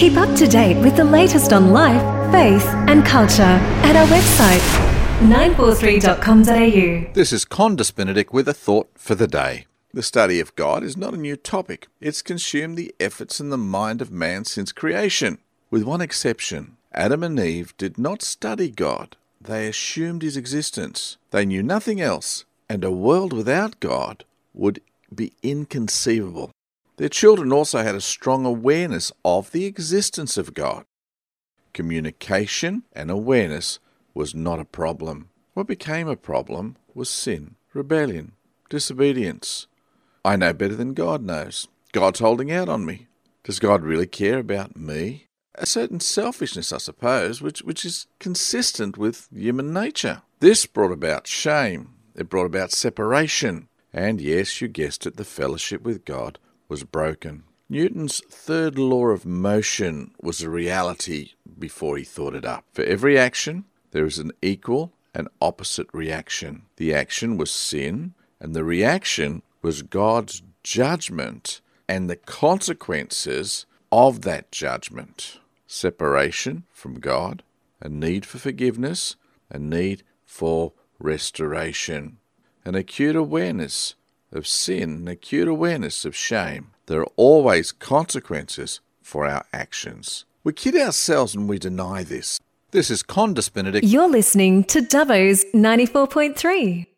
Keep up to date with the latest on life, faith and culture at our website 943.com.au. This is Condis Benedict with a thought for the day. The study of God is not a new topic. It's consumed the efforts and the mind of man since creation. With one exception, Adam and Eve did not study God. They assumed his existence. They knew nothing else, and a world without God would be inconceivable. Their children also had a strong awareness of the existence of God. Communication and awareness was not a problem. What became a problem was sin, rebellion, disobedience. I know better than God knows. God's holding out on me. Does God really care about me? A certain selfishness, I suppose, which is consistent with human nature. This brought about shame. It brought about separation. And yes, you guessed it, the fellowship with God was broken. Newton's third law of motion was a reality before he thought it up. For every action, there is an equal and opposite reaction. The action was sin, and the reaction was God's judgment and the consequences of that judgment. Separation from God, a need for forgiveness, a need for restoration, an acute awareness of sin, an acute awareness of shame. There are always consequences for our actions. We kid ourselves when we deny this. This is Condis Benedict. You're listening to Dubbo's 94.3.